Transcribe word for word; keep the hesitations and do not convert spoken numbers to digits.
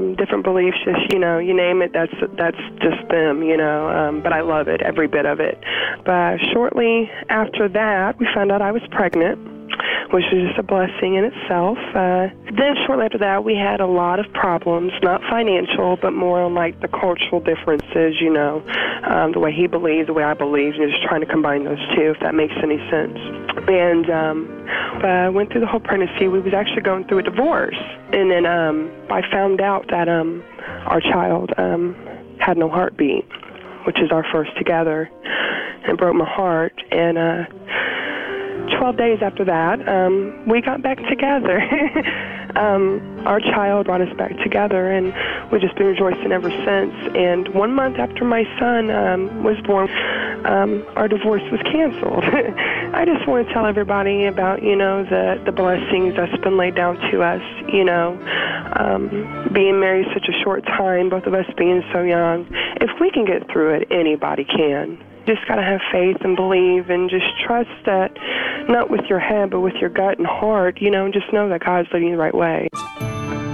um, different beliefs, just, you know, you name it, that's that's just them, you know, um, but I love it, every bit of it. But shortly after that, we found out I was pregnant, which was just a blessing in itself. Uh, then shortly after that, we had a lot of problems, not financial, but more on like the cultural differences, you know, um, the way he believed, the way I believed, and just trying to combine those two, if that makes any sense. And um, I uh, went through the whole pregnancy. We was actually going through a divorce, and then um, I found out that um, our child um, had no heartbeat, which is our first together, and it broke my heart. And uh, twelve days after that, um, we got back together. um, our child brought us back together, and we've just been rejoicing ever since. And one month after my son um, was born, um, our divorce was canceled. I just want to tell everybody about, you know, the, the blessings that's been laid down to us, you know, um, being married such a short time, both of us being so young. If we can get through it, anybody can. Just got to have faith and believe and just trust that, not with your head, but with your gut and heart, you know, and just know that God's leading you the right way.